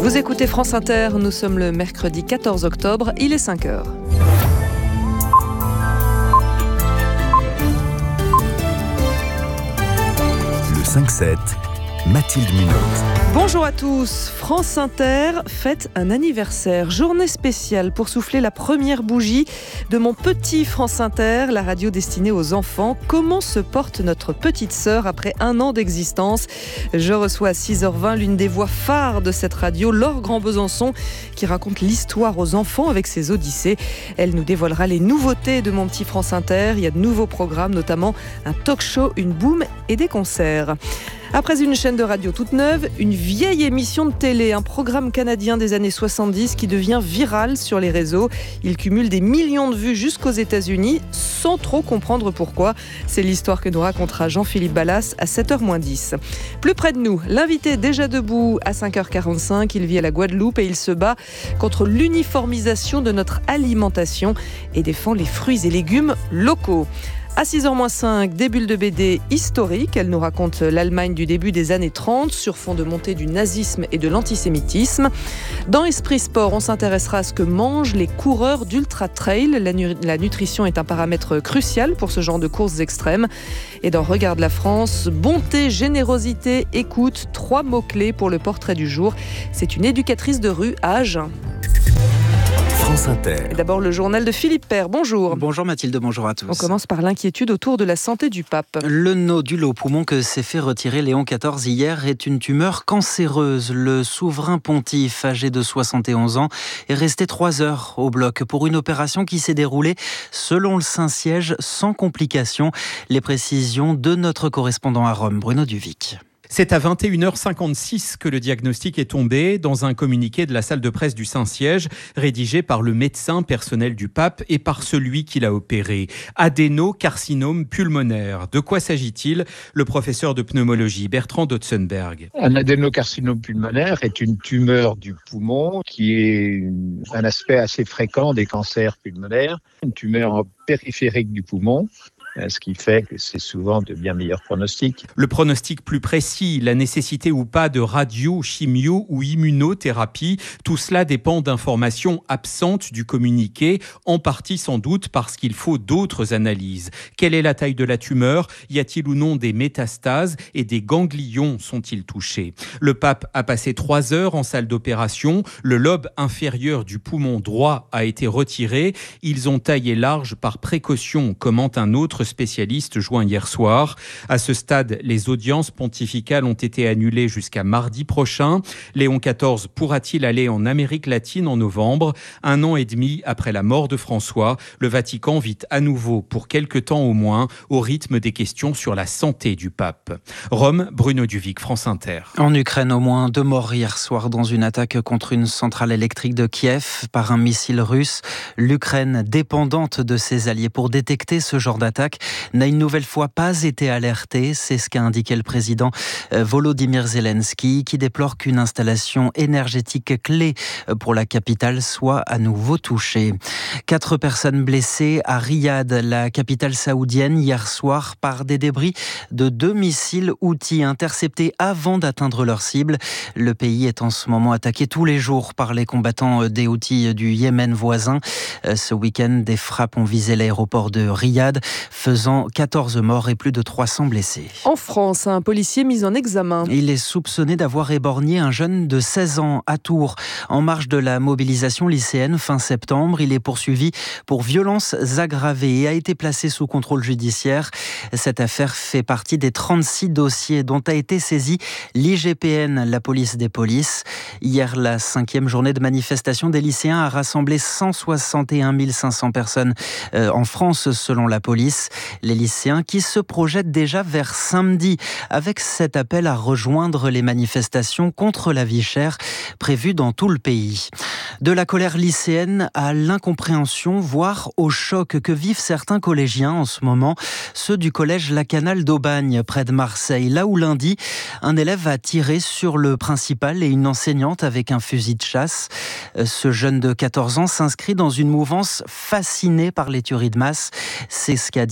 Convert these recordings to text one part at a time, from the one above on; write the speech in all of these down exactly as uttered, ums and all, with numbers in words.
Vous écoutez France Inter, nous sommes le mercredi quatorze octobre, il est cinq heures. Le cinq sept, Mathilde Munoz. Bonjour à tous, France Inter fête un anniversaire, journée spéciale pour souffler la première bougie de mon petit France Inter, la radio destinée aux enfants. Comment se porte notre petite sœur après un an d'existence? Je reçois à six heures vingt l'une des voix phares de cette radio, Laure Grand-Besançon, qui raconte l'histoire aux enfants avec ses odyssées. Elle nous dévoilera les nouveautés de mon petit France Inter. Il y a de nouveaux programmes, notamment un talk show, une boom et des concerts. Après une chaîne de radio toute neuve, une vieille émission de télé, un programme canadien des années soixante-dix qui devient viral sur les réseaux. Il cumule des millions de vues jusqu'aux États-Unis sans trop comprendre pourquoi. C'est l'histoire que nous racontera Jean-Philippe Ballas à sept heures moins dix. Plus près de nous, l'invité déjà debout à cinq heures quarante-cinq. Il vit à la Guadeloupe et il se bat contre l'uniformisation de notre alimentation et défend les fruits et légumes locaux. À six heures moins cinq, des bulles de B D historiques. Elle nous raconte l'Allemagne du début des années trente sur fond de montée du nazisme et de l'antisémitisme. Dans Esprit Sport, on s'intéressera à ce que mangent les coureurs d'ultra-trail. La, nu- la nutrition est un paramètre crucial pour ce genre de courses extrêmes. Et dans Regarde la France, bonté, générosité, écoute, trois mots-clés pour le portrait du jour. C'est une éducatrice de rue à Agen. France Inter. Et d'abord le journal de Philippe Père, bonjour. Bonjour Mathilde, bonjour à tous. On commence par l'inquiétude autour de la santé du pape. Le nodule au poumon que s'est fait retirer Léon quatorze hier est une tumeur cancéreuse. Le souverain pontife, âgé de soixante et onze ans, est resté trois heures au bloc pour une opération qui s'est déroulée selon le Saint-Siège sans complications. Les précisions de notre correspondant à Rome, Bruno Duvic. C'est à vingt et une heures cinquante-six que le diagnostic est tombé dans un communiqué de la salle de presse du Saint-Siège, rédigé par le médecin personnel du pape et par celui qui l'a opéré. Adénocarcinome pulmonaire. De quoi s'agit-il? Le professeur de pneumologie, Bertrand Dotzenberg. Un adénocarcinome pulmonaire est une tumeur du poumon qui est un aspect assez fréquent des cancers pulmonaires. Une tumeur périphérique du poumon, ce qui fait que c'est souvent de bien meilleurs pronostics. Le pronostic plus précis, la nécessité ou pas de radio, chimio ou immunothérapie, tout cela dépend d'informations absentes du communiqué, en partie sans doute parce qu'il faut d'autres analyses. Quelle est la taille de la tumeur? Y a-t-il ou non des métastases et des ganglions sont-ils touchés? Le pape a passé trois heures en salle d'opération. Le lobe inférieur du poumon droit a été retiré. Ils ont taillé large par précaution, commente un autre spécialiste joint hier soir. À ce stade, les audiences pontificales ont été annulées jusqu'à mardi prochain. Léon quatorze pourra-t-il aller en Amérique latine en novembre? Un an et demi après la mort de François, le Vatican vit à nouveau, pour quelque temps au moins, au rythme des questions sur la santé du pape. Rome, Bruno Duvic, France Inter. En Ukraine, au moins deux morts hier soir dans une attaque contre une centrale électrique de Kiev par un missile russe. L'Ukraine, dépendante de ses alliés pour détecter ce genre d'attaque, n'a une nouvelle fois pas été alertée. C'est ce qu'a indiqué le président Volodymyr Zelensky, qui déplore qu'une installation énergétique clé pour la capitale soit à nouveau touchée. Quatre personnes blessées à Riyad, la capitale saoudienne, hier soir par des débris de deux missiles Houthis interceptés avant d'atteindre leur cible. Le pays est en ce moment attaqué tous les jours par les combattants des Houthis du Yémen voisin. Ce week-end, des frappes ont visé l'aéroport de Riyad, faisant quatorze morts et plus de trois cents blessés. En France, un policier mis en examen. Il est soupçonné d'avoir éborgné un jeune de seize ans à Tours. En marge de la mobilisation lycéenne fin septembre, il est poursuivi pour violences aggravées et a été placé sous contrôle judiciaire. Cette affaire fait partie des trente-six dossiers dont a été saisie l'I G P N, la police des polices. Hier, la cinquième journée de manifestation des lycéens a rassemblé cent soixante et un mille cinq cents personnes en France, selon la police. Les lycéens qui se projettent déjà vers samedi avec cet appel à rejoindre les manifestations contre la vie chère prévues dans tout le pays. De la colère lycéenne à l'incompréhension, voire au choc que vivent certains collégiens en ce moment, ceux du collège La Canale d'Aubagne, près de Marseille, là où lundi, un élève a tiré sur le principal et une enseignante avec un fusil de chasse. Ce jeune de quatorze ans s'inscrit dans une mouvance fascinée par les tueries de masse. C'est ce qu'a dit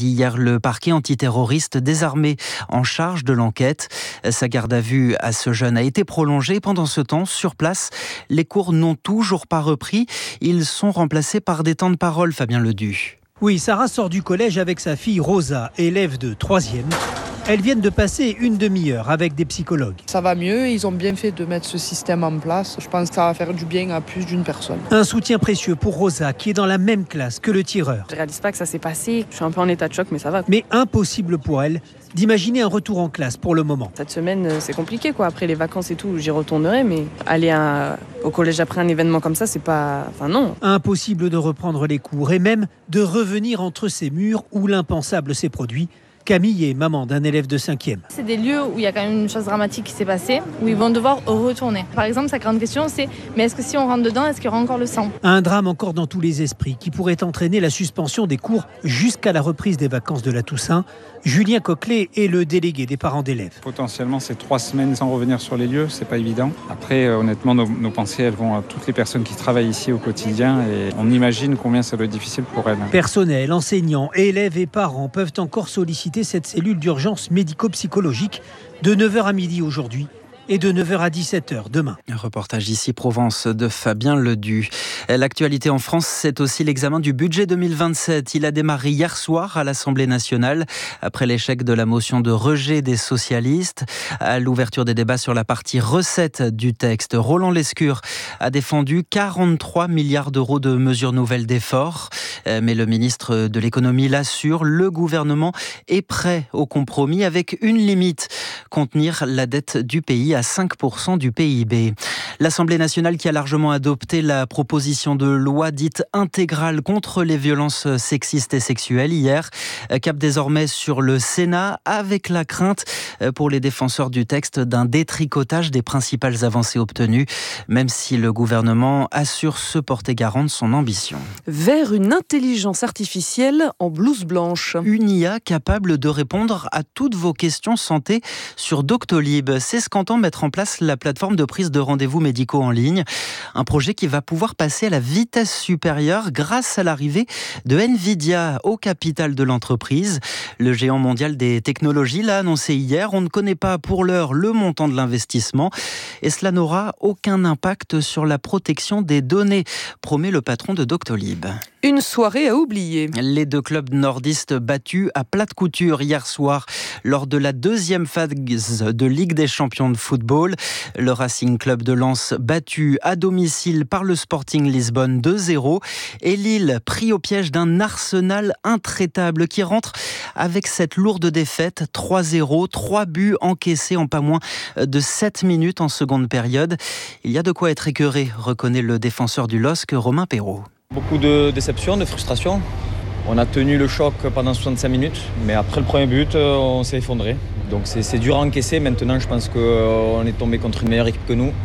dit hier le parquet antiterroriste désarmé en charge de l'enquête. Sa garde à vue à ce jeune a été prolongée. Pendant ce temps, sur place, les cours n'ont toujours pas repris. Ils sont remplacés par des temps de parole, Fabien Ledu. Oui, Sarah sort du collège avec sa fille Rosa, élève de troisième. Elles viennent de passer une demi-heure avec des psychologues. Ça va mieux, ils ont bien fait de mettre ce système en place. Je pense que ça va faire du bien à plus d'une personne. Un soutien précieux pour Rosa, qui est dans la même classe que le tireur. Je réalise pas que ça s'est passé. Je suis un peu en état de choc, mais ça va. Mais impossible pour elle d'imaginer un retour en classe pour le moment. Cette semaine, c'est compliqué, quoi. Après les vacances et tout, j'y retournerai, mais aller à, au collège après un événement comme ça, c'est pas... Enfin, non. Impossible de reprendre les cours et même de revenir entre ces murs où l'impensable s'est produit. Camille est maman d'un élève de cinquième. C'est des lieux où il y a quand même une chose dramatique qui s'est passée, où ils vont devoir retourner. Par exemple, sa grande question, c'est mais est-ce que si on rentre dedans, est-ce qu'il y aura encore le sang ? Un drame encore dans tous les esprits qui pourrait entraîner la suspension des cours jusqu'à la reprise des vacances de la Toussaint. Julien Coquelet est le délégué des parents d'élèves. Potentiellement, c'est trois semaines sans revenir sur les lieux, c'est pas évident. Après, euh, honnêtement, nos, nos pensées, elles vont à toutes les personnes qui travaillent ici au quotidien et on imagine combien ça doit être difficile pour elles. Personnel, enseignants, élèves et parents peuvent encore solliciter cette cellule d'urgence médico-psychologique de neuf heures à midi aujourd'hui et de neuf heures à dix-sept heures demain. Un reportage ici Provence de Fabien Ledu. L'actualité en France, c'est aussi l'examen du budget deux mille vingt-sept. Il a démarré hier soir à l'Assemblée nationale après l'échec de la motion de rejet des socialistes. À l'ouverture des débats sur la partie recettes du texte, Roland Lescure a défendu quarante-trois milliards d'euros de mesures nouvelles d'efforts. Mais le ministre de l'économie l'assure, le gouvernement est prêt au compromis avec une limite, contenir la dette du pays à cinq pour cent du P I B. L'Assemblée nationale qui a largement adopté la proposition de loi dite intégrale contre les violences sexistes et sexuelles hier, cap désormais sur le Sénat avec la crainte pour les défenseurs du texte d'un détricotage des principales avancées obtenues, même si le gouvernement assure se porter garant de son ambition. Vers une intelligence artificielle en blouse blanche. Une I A capable de répondre à toutes vos questions santé sur Doctolib. C'est ce qu'entend mettre en place la plateforme de prise de rendez-vous médicaux en ligne. Un projet qui va pouvoir passer à la vitesse supérieure grâce à l'arrivée de Nvidia au capital de l'entreprise. Le géant mondial des technologies l'a annoncé hier. On ne connaît pas pour l'heure le montant de l'investissement et cela n'aura aucun impact sur la protection des données, promet le patron de Doctolib. Une soirée à oublier. Les deux clubs nordistes battus à plate couture hier soir lors de la deuxième phase de Ligue des champions de football. Le Racing Club de Lens battu à domicile par le Sporting Lisbonne deux zéro et Lille pris au piège d'un Arsenal intraitable qui rentre avec cette lourde défaite trois zéro, trois buts encaissés en pas moins de sept minutes en seconde période. Il y a de quoi être écœuré, reconnaît le défenseur du L O S C, Romain Perrault. Beaucoup de déception, de frustration. On a tenu le choc pendant soixante-cinq minutes, mais après le premier but, on s'est effondré. Donc c'est, c'est dur à encaisser. Maintenant, je pense qu'on est tombé contre une meilleure équipe que nous.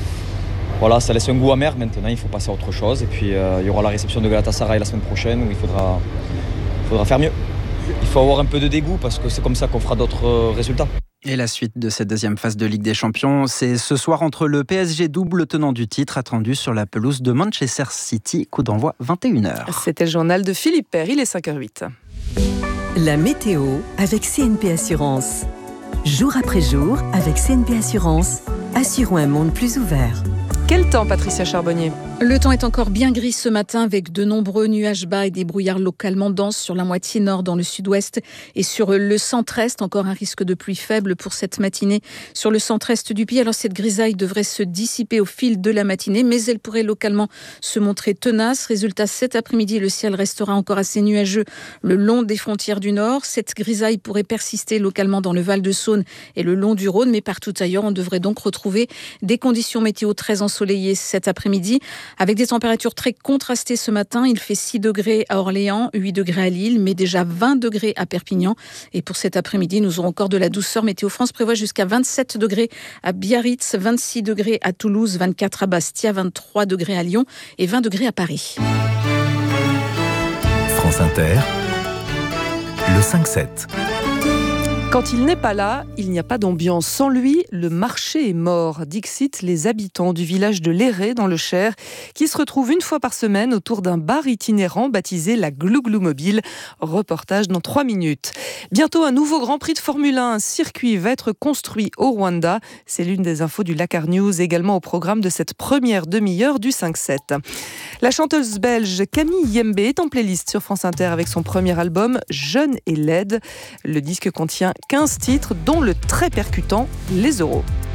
Voilà, ça laisse un goût amer. Maintenant, il faut passer à autre chose. Et puis, euh, il y aura la réception de Galatasaray la semaine prochaine où il faudra, il faudra faire mieux. Il faut avoir un peu de dégoût parce que c'est comme ça qu'on fera d'autres résultats. Et la suite de cette deuxième phase de Ligue des Champions, c'est ce soir entre le P S G, double tenant du titre, attendu sur la pelouse de Manchester City, coup d'envoi vingt et une heures. C'était le journal de Philippe Père, il est cinq heures huit. La météo avec C N P Assurance. Jour après jour, avec C N P Assurance, assurons un monde plus ouvert. Quel temps, Patricia Charbonnier ? Le temps est encore bien gris ce matin avec de nombreux nuages bas et des brouillards localement denses sur la moitié nord dans le sud-ouest et sur le centre-est. Encore un risque de pluie faible pour cette matinée sur le centre-est du pays. Alors cette grisaille devrait se dissiper au fil de la matinée, mais elle pourrait localement se montrer tenace. Résultat, cet après-midi, le ciel restera encore assez nuageux le long des frontières du nord. Cette grisaille pourrait persister localement dans le Val-de-Saône et le long du Rhône, mais partout ailleurs, on devrait donc retrouver des conditions météo très ensoleillées cet après-midi. Avec des températures très contrastées ce matin, il fait six degrés à Orléans, huit degrés à Lille, mais déjà vingt degrés à Perpignan. Et pour cet après-midi, nous aurons encore de la douceur. Météo France prévoit jusqu'à vingt-sept degrés à Biarritz, vingt-six degrés à Toulouse, vingt-quatre à Bastia, vingt-trois degrés à Lyon et vingt degrés à Paris. France Inter, le cinq sept. Quand il n'est pas là, il n'y a pas d'ambiance. Sans lui, le marché est mort. Dixit les habitants du village de Léré dans le Cher, qui se retrouvent une fois par semaine autour d'un bar itinérant baptisé la Glouglou Mobile. Reportage dans trois minutes. Bientôt un nouveau Grand Prix de Formule un. Un circuit va être construit au Rwanda. C'est l'une des infos du Dakar News, également au programme de cette première demi-heure du cinq sept. La chanteuse belge Camille Yembe est en playlist sur France Inter avec son premier album Jeune et laide. Le disque contient quinze titres, dont le très percutant Les Euros.